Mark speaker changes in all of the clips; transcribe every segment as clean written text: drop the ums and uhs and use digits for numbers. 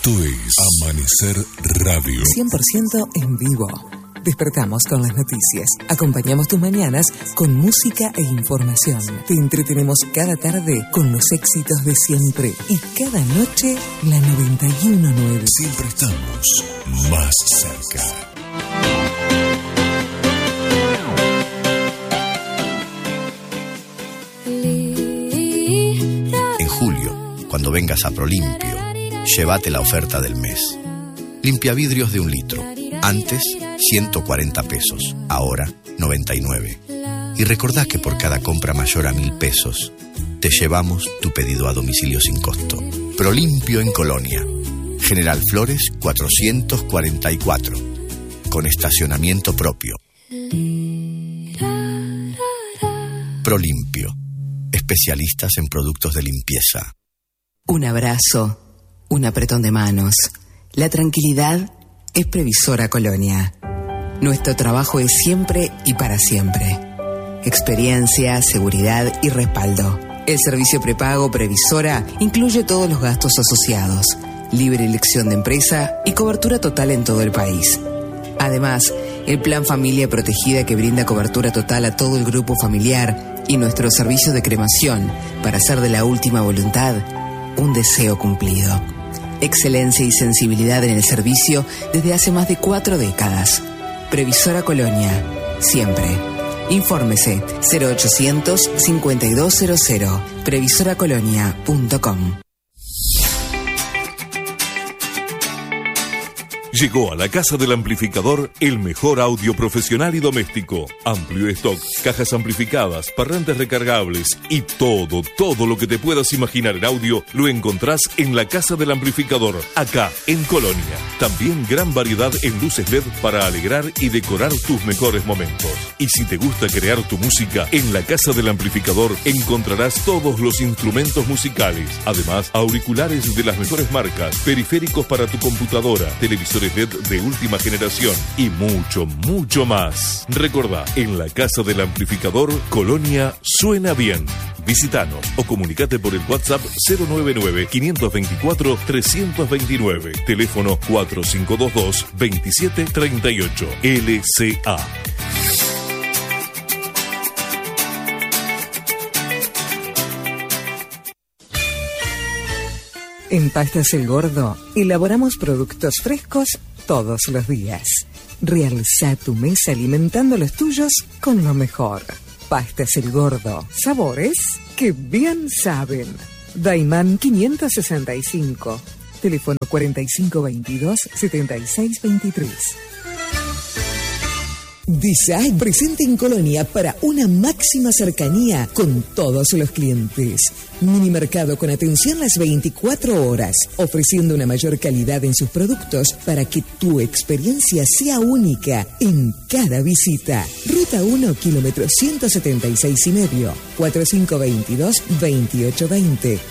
Speaker 1: Esto es Amanecer Radio.
Speaker 2: 100% en vivo. Despertamos con las noticias. Acompañamos tus mañanas con música e información. Te entretenemos cada tarde con los éxitos de siempre. Y cada noche, la 91.9.
Speaker 1: Siempre estamos más cerca.
Speaker 3: En julio, cuando vengas a Prolimpio, llévate la oferta del mes. Limpia vidrios de 1 litro. Antes, 140 pesos. Ahora, 99. Y recordá que por cada compra mayor a 1.000 pesos, te llevamos tu pedido a domicilio sin costo. Prolimpio en Colonia. General Flores 444. Con estacionamiento propio. Prolimpio. Especialistas en productos de limpieza.
Speaker 2: Un abrazo, un apretón de manos. La tranquilidad es Previsora Colonia. Nuestro trabajo es siempre y para siempre. Experiencia, seguridad y respaldo. El servicio prepago Previsora incluye todos los gastos asociados, libre elección de empresa y cobertura total en todo el país. Además, el Plan Familia Protegida que brinda cobertura total a todo el grupo familiar y nuestro servicio de cremación para hacer de la última voluntad un deseo cumplido. Excelencia y sensibilidad en el servicio desde hace más de 4 décadas. Previsora Colonia, siempre. Infórmese 0800 5200 previsoracolonia.com.
Speaker 4: Llegó a la Casa del Amplificador el mejor audio profesional y doméstico. Amplio stock, cajas amplificadas, parlantes recargables y todo lo que te puedas imaginar en audio lo encontrás en la Casa del Amplificador, acá en Colonia. También gran variedad en luces LED para alegrar y decorar tus mejores momentos. Y si te gusta crear tu música, en la Casa del Amplificador encontrarás todos los instrumentos musicales. Además, auriculares de las mejores marcas, periféricos para tu computadora, televisores LED de última generación y mucho más. Recordá, en la Casa del Amplificador, Colonia suena bien. Visítanos o comunicate por el WhatsApp 099-524-329. Teléfono 4522-2738. LCA.
Speaker 2: En Pastas El Gordo elaboramos productos frescos todos los días. Realza tu mesa alimentando los tuyos con lo mejor. Pastas El Gordo, sabores que bien saben. Daimán 565, teléfono 4522-7623. Design presente en Colonia para una máxima cercanía con todos los clientes. Mini mercado con atención las 24 horas, ofreciendo una mayor calidad en sus productos para que tu experiencia sea única en cada visita. Ruta 1, kilómetro 176,5, 4522-2820,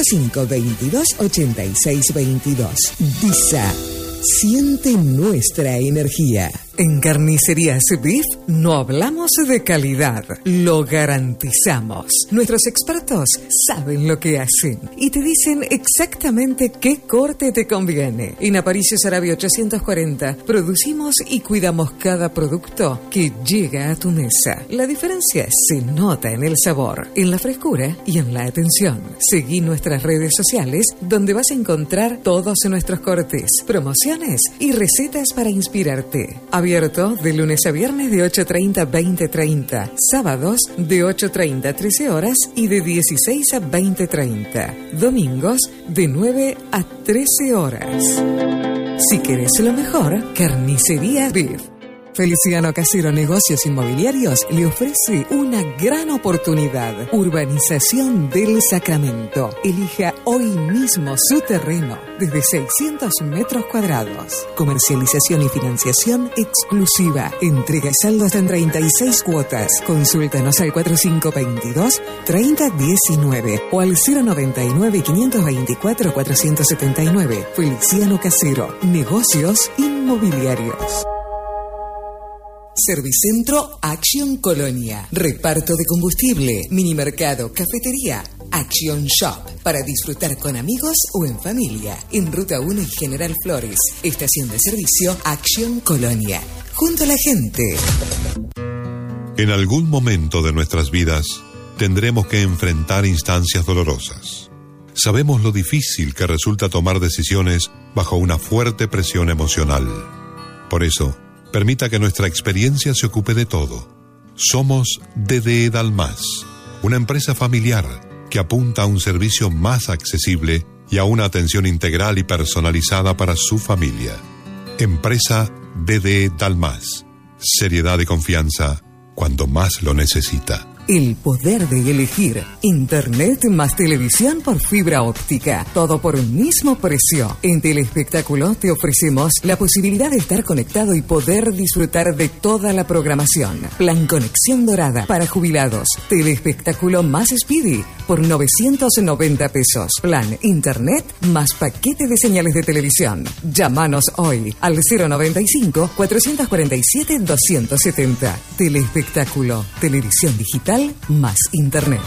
Speaker 2: 4522-8622. DISA. Siente nuestra energía. En Carnicerías Beef no hablamos de calidad, lo garantizamos. Nuestros expertos saben lo que hacen y te dicen exactamente qué corte te conviene. En Aparicio Saravia 840 producimos y cuidamos cada producto que llega a tu mesa. La diferencia se nota en el sabor, en la frescura y en la atención. Seguí nuestras redes sociales donde vas a encontrar todos nuestros cortes, promociones y recetas para inspirarte. Abierto de lunes a viernes de 8:30 a 20:30, sábados de 8:30 a 13 horas y de 16 a 20:30, domingos de 9 a 13 horas. Si querés lo mejor, Carnicería Beef. Feliciano Casero Negocios Inmobiliarios le ofrece una gran oportunidad. Urbanización del Sacramento. Elija hoy mismo su terreno desde 600 metros cuadrados. Comercialización y financiación exclusiva. Entrega y saldos en 36 cuotas. Consúltanos al 4522-3019 o al 099-524-479. Feliciano Casero Negocios Inmobiliarios. Servicentro Action Colonia. Reparto de combustible. Minimercado, cafetería. Action Shop. Para disfrutar con amigos o en familia. En Ruta 1 y General Flores. Estación de servicio Action Colonia. Junto a la gente.
Speaker 5: En algún momento de nuestras vidas tendremos que enfrentar instancias dolorosas. Sabemos lo difícil que resulta tomar decisiones bajo una fuerte presión emocional. Por eso, permita que nuestra experiencia se ocupe de todo. Somos DDE Dalmas, una empresa familiar que apunta a un servicio más accesible y a una atención integral y personalizada para su familia. Empresa DDE Dalmas. Seriedad y confianza cuando más lo necesita.
Speaker 2: El poder de elegir. Internet más televisión por fibra óptica. Todo por un mismo precio. En Telespectáculo te ofrecemos la posibilidad de estar conectado y poder disfrutar de toda la programación. Plan Conexión Dorada para jubilados. Telespectáculo más Speedy por 990 pesos. Plan Internet más paquete de señales de televisión. Llámanos hoy al 095-447-270. Telespectáculo. Televisión digital más internet.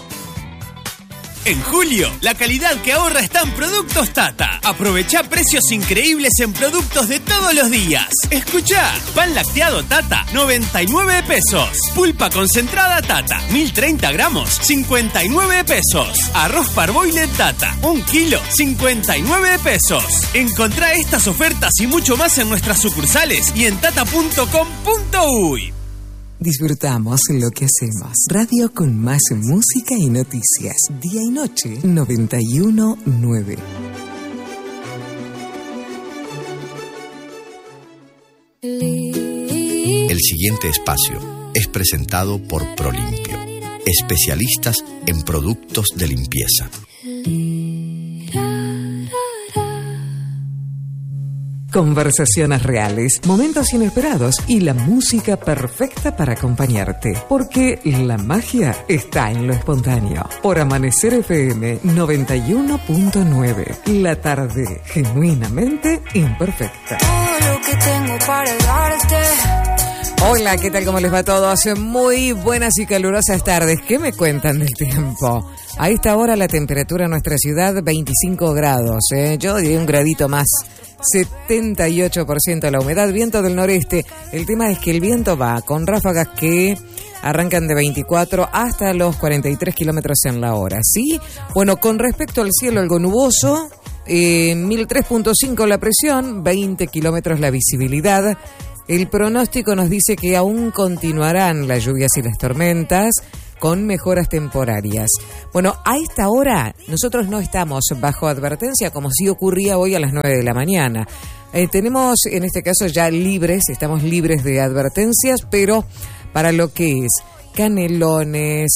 Speaker 6: En julio, la calidad que ahorra está en Productos Tata. Aprovecha precios increíbles en productos de todos los días. Escuchá, pan lacteado Tata, 99 pesos. Pulpa concentrada Tata, 1030 gramos, 59 pesos. Arroz parboiled Tata, 1 kilo, 59 pesos. Encontrá estas ofertas y mucho más en nuestras sucursales y en tata.com.uy.
Speaker 2: Disfrutamos lo que hacemos. Radio con más música y noticias. Día y noche, 91.9.
Speaker 3: El siguiente espacio es presentado por Prolimpio, especialistas en productos de limpieza.
Speaker 2: Conversaciones reales, momentos inesperados y la música perfecta para acompañarte. Porque la magia está en lo espontáneo. Por Amanecer FM 91.9. La tarde genuinamente imperfecta.
Speaker 7: Todo lo que tengo para darte.
Speaker 2: Hola, ¿qué tal? ¿Cómo les va a todos? Muy buenas y calurosas tardes. ¿Qué me cuentan del tiempo? A esta hora la temperatura en nuestra ciudad 25 grados. Yo diría un gradito más. 78% la humedad, viento del noreste. El tema es que el viento va con ráfagas que arrancan de 24 hasta los 43 kilómetros en la hora, ¿sí? Bueno, con respecto al cielo, algo nuboso, 1003.5 la presión, 20 kilómetros la visibilidad. El pronóstico nos dice que aún continuarán las lluvias y las tormentas, con mejoras temporarias. Bueno, a esta hora nosotros no estamos bajo advertencia como sí ocurría hoy a las 9 de la mañana. Tenemos en este caso ya estamos libres de advertencias, pero para lo que es Canelones,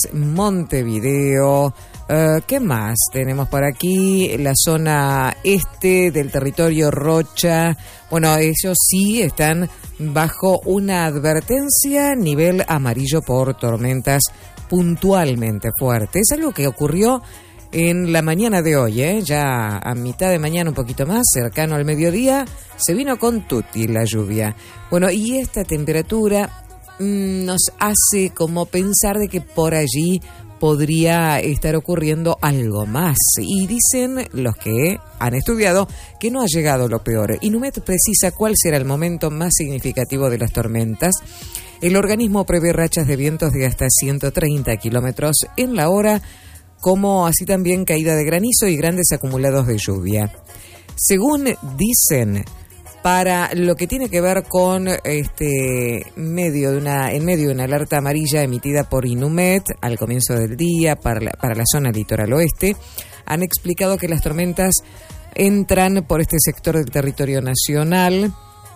Speaker 2: Montevideo, ¿qué más tenemos por aquí? La zona este del territorio Rocha. Bueno, ellos sí están bajo una advertencia nivel amarillo por tormentas puntualmente fuerte. Es algo que ocurrió en la mañana de hoy, ya a mitad de mañana, un poquito más, cercano al mediodía, se vino con tutti la lluvia. Bueno, y esta temperatura nos hace como pensar de que por allí podría estar ocurriendo algo más. Y dicen los que han estudiado que no ha llegado lo peor. Inumet precisa cuál será el momento más significativo de las tormentas. El organismo prevé rachas de vientos de hasta 130 kilómetros en la hora, como así también caída de granizo y grandes acumulados de lluvia. Según dicen, para lo que tiene que ver con en medio de una alerta amarilla emitida por Inumet al comienzo del día para la zona litoral oeste, han explicado que las tormentas entran por este sector del territorio nacional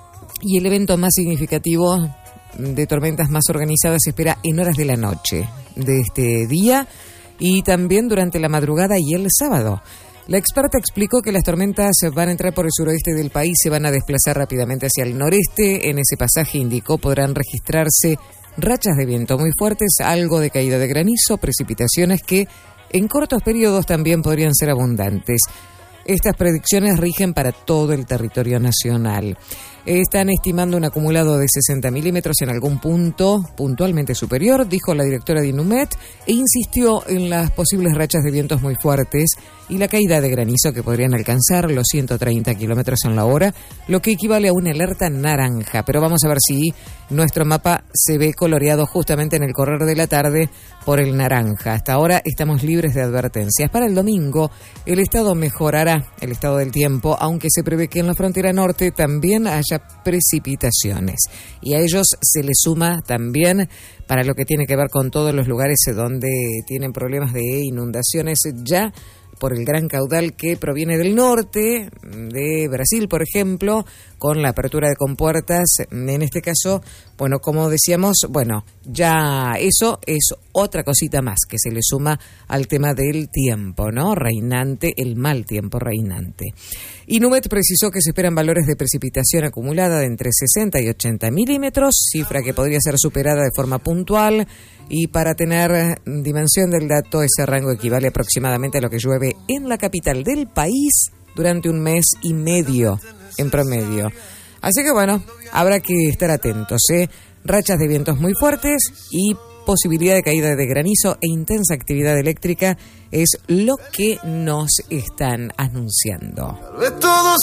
Speaker 2: y el evento más significativo de tormentas más organizadas se espera en horas de la noche de este día y también durante la madrugada y el sábado. La experta explicó que las tormentas van a entrar por el suroeste del país, se van a desplazar rápidamente hacia el noreste. En ese pasaje, indicó, podrán registrarse rachas de viento muy fuertes, algo de caída de granizo, precipitaciones que en cortos periodos también podrían ser abundantes. Estas predicciones rigen para todo el territorio nacional. Están estimando un acumulado de 60 milímetros en algún punto puntualmente superior, dijo la directora de Inumet, e insistió en las posibles rachas de vientos muy fuertes y la caída de granizo que podrían alcanzar los 130 kilómetros en la hora, lo que equivale a una alerta naranja. Pero vamos a ver si nuestro mapa se ve coloreado justamente en el correr de la tarde por el naranja. Hasta ahora estamos libres de advertencias. Para el domingo, el estado mejorará, el estado del tiempo, aunque se prevé que en la frontera norte también haya precipitaciones. Y a ellos se les suma también, para lo que tiene que ver con todos los lugares donde tienen problemas de inundaciones ya por el gran caudal que proviene del norte, de Brasil, por ejemplo, con la apertura de compuertas. En este caso, bueno, como decíamos, bueno, ya eso es otra cosita más que se le suma al tema del tiempo, ¿no? Reinante, el mal tiempo reinante. Inumet precisó que se esperan valores de precipitación acumulada de entre 60 y 80 milímetros, cifra que podría ser superada de forma puntual. Y para tener dimensión del dato, ese rango equivale aproximadamente a lo que llueve en la capital del país durante un mes y medio en promedio. Así que bueno, habrá que estar atentos, rachas de vientos muy fuertes y posibilidad de caída de granizo e intensa actividad eléctrica es lo que nos están anunciando.